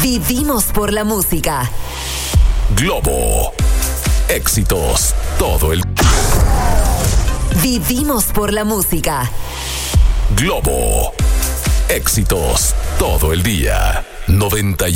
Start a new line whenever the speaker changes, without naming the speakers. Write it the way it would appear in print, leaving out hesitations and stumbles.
Vivimos por la música.
Globo. Éxitos todo el...
Vivimos por la música.
Globo. Éxitos todo el día. 91.